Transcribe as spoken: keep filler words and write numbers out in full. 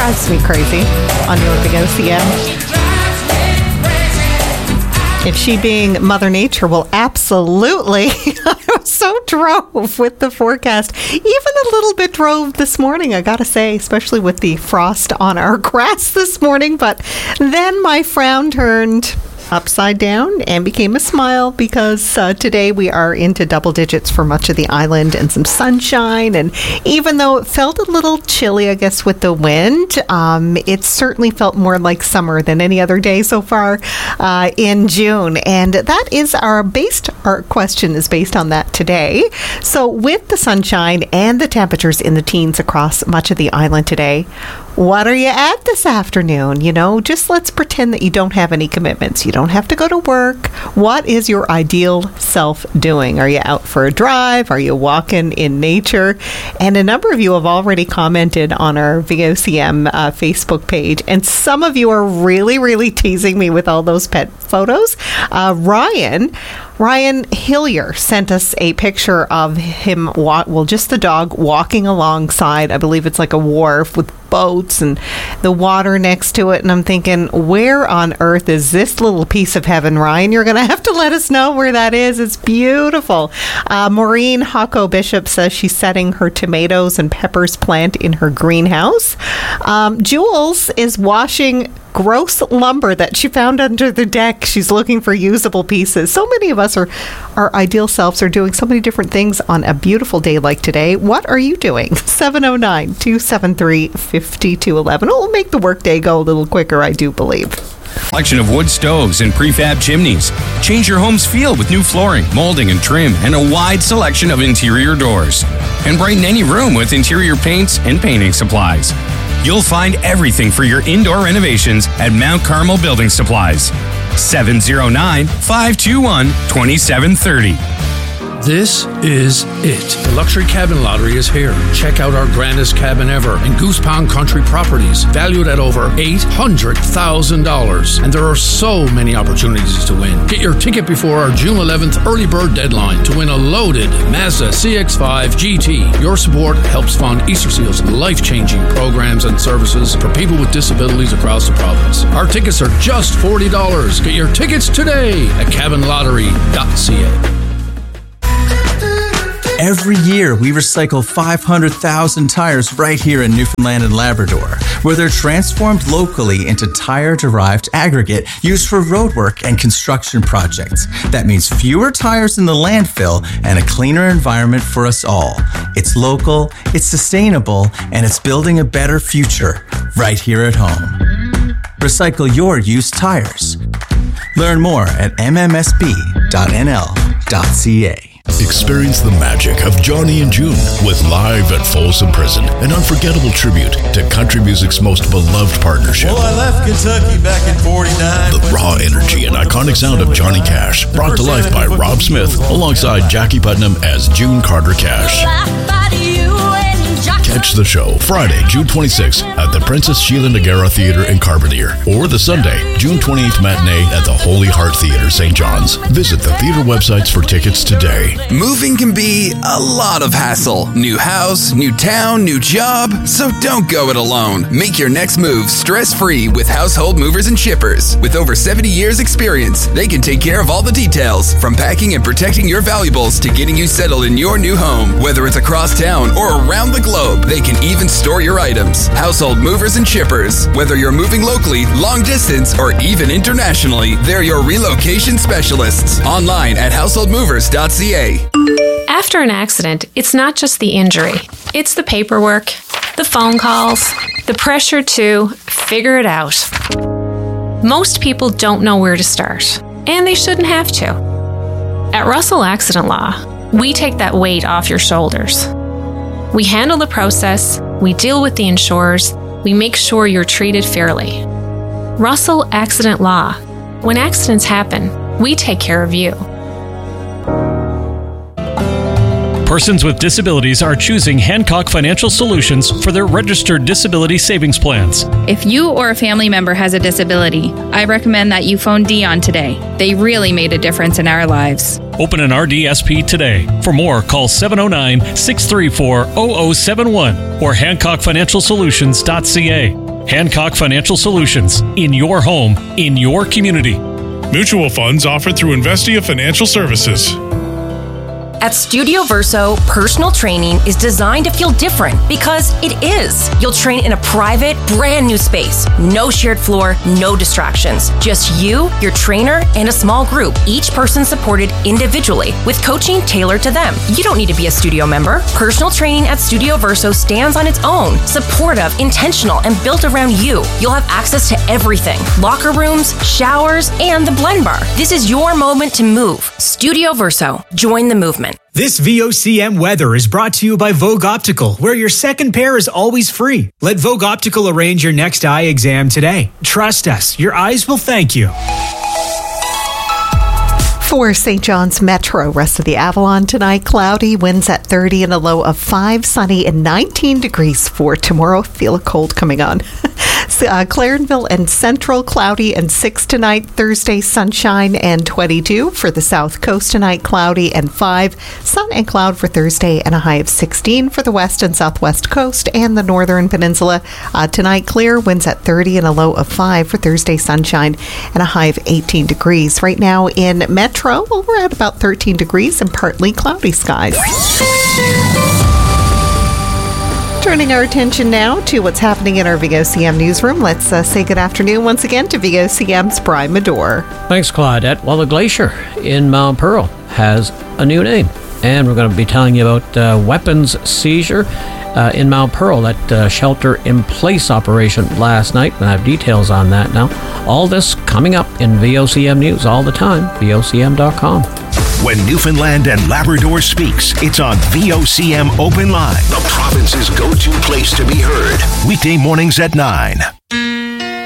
drives me crazy on your big O C M. If she being Mother Nature will absolutely. I was so drove with the forecast. Even a little bit drove this morning, I gotta say, especially with the frost on our grass this morning. But then my frown turned upside down and became a smile because uh, today we are into double digits for much of the island and some sunshine. And even though it felt a little chilly, I guess, with the wind, um, it certainly felt more like summer than any other day so far uh, in June. And that is our based, our question is based on that today. So with the sunshine and the temperatures in the teens across much of the island today, what are you at this afternoon? You know, just let's pretend that you don't have any commitments. You don't have to go to work. What is your ideal self doing? Are you out for a drive? Are you walking in nature? And a number of you have already commented on our V O C M uh, Facebook page. And some of you are really, really teasing me with all those pet photos. Uh, Ryan... Ryan Hillier sent us a picture of him, wa- well, just the dog walking alongside, I believe it's like a wharf with boats and the water next to it. And I'm thinking, where on earth is this little piece of heaven, Ryan? You're going to have to let us know where that is. It's beautiful. Uh, Maureen Hocko Bishop says she's setting her tomatoes and peppers plant in her greenhouse. Um, Jules is washing gross lumber that she found under the deck. She's looking for usable pieces. So many of us are, our ideal selves are doing so many different things on a beautiful day like today. What are you doing? seven oh nine, two seven three, five two one one. It will make the workday go a little quicker, I do believe. Collection of wood stoves and prefab chimneys. Change your home's feel with new flooring, molding, and trim, and a wide selection of interior doors. And brighten any room with interior paints and painting supplies. You'll find everything for your indoor renovations at Mount Carmel Building Supplies. seven oh nine, five two one, two seven three oh. This is it. The Luxury Cabin Lottery is here. Check out our grandest cabin ever in Goose Pond Country Properties, valued at over eight hundred thousand dollars. And there are so many opportunities to win. Get your ticket before our June eleventh early bird deadline to win a loaded Mazda C X five G T. Your support helps fund Easter Seal's life-changing programs and services for people with disabilities across the province. Our tickets are just forty dollars. Get your tickets today at cabin lottery dot c a. Every year, we recycle five hundred thousand tires right here in Newfoundland and Labrador, where they're transformed locally into tire-derived aggregate used for roadwork and construction projects. That means fewer tires in the landfill and a cleaner environment for us all. It's local, it's sustainable, and it's building a better future right here at home. Recycle your used tires. Learn more at m m s b dot n l dot c a. Experience the magic of Johnny and June with Live at Folsom Prison, an unforgettable tribute to country music's most beloved partnership. Well, I left Kentucky back in forty-nine. The raw energy and iconic sound of Johnny Cash, brought to life by Rob Smith, alongside Jackie Putnam as June Carter Cash. Catch the show Friday, June twenty-sixth at the Princess Sheila Nagara Theatre in Carbonear, or the Sunday, June twenty-eighth matinee at the Holy Heart Theatre, Saint John's. Visit the theatre websites for tickets today. Moving can be a lot of hassle. New house, new town, new job. So don't go it alone. Make your next move stress-free with Household Movers and Shippers. With over seventy years experience, they can take care of all the details, from packing and protecting your valuables to getting you settled in your new home. Whether it's across town or around the globe, they can even store your items. Household Movers and Shippers. Whether you're moving locally, long distance, or even internationally, they're your relocation specialists. Online at household movers dot c a. After an accident, it's not just the injury. It's the paperwork, the phone calls, the pressure to figure it out. Most people don't know where to start, and they shouldn't have to. At Russell Accident Law, we take that weight off your shoulders. We handle the process, we deal with the insurers, we make sure you're treated fairly. Russell Accident Law. When accidents happen, we take care of you. Persons with disabilities are choosing Hancock Financial Solutions for their registered disability savings plans. If you or a family member has a disability, I recommend that you phone Dion today. They really made a difference in our lives. Open an R D S P today. For more, call seven oh nine, six three four, zero zero seven one or hancock financial solutions dot c a. Hancock Financial Solutions. In your home, in your community. Mutual funds offered through Investia Financial Services. At Studio Verso, personal training is designed to feel different because it is. You'll train in a private, brand new space. No shared floor, no distractions. Just you, your trainer, and a small group, each person supported individually with coaching tailored to them. You don't need to be a studio member. Personal training at Studio Verso stands on its own, supportive, intentional, and built around you. You'll have access to everything. Locker rooms, showers, and the blend bar. This is your moment to move. Studio Verso. Join the movement. This V O C M weather is brought to you by Vogue Optical, where your second pair is always free. Let Vogue Optical arrange your next eye exam today. Trust us, your eyes will thank you. For Saint John's Metro, rest of the Avalon tonight, cloudy, winds at thirty and a low of five, sunny and nineteen degrees for tomorrow. Feel a cold coming on. Uh, Clarenville and Central, cloudy and six tonight. Thursday, sunshine and twenty-two. For the South Coast tonight, cloudy and five. Sun and cloud for Thursday and a high of sixteen. For the West and Southwest Coast and the Northern Peninsula, uh, tonight clear, winds at thirty and a low of five. For Thursday, sunshine and a high of eighteen degrees. Right now in Metro, well, we're at about thirteen degrees and partly cloudy skies. Turning our attention now to what's happening in our V O C M newsroom. Let's uh, say good afternoon once again to V O C M's Brian Medore. Thanks, Claudette. Well, the glacier in Mount Pearl has a new name, and we're going to be telling you about uh, weapons seizure uh, in Mount Pearl, that uh, shelter-in-place operation last night. And I have details on that now. All this coming up in V O C M News all the time, V O C M dot com. When Newfoundland and Labrador speaks, it's on V O C M Open Line, the province's go-to place to be heard. Weekday mornings at nine.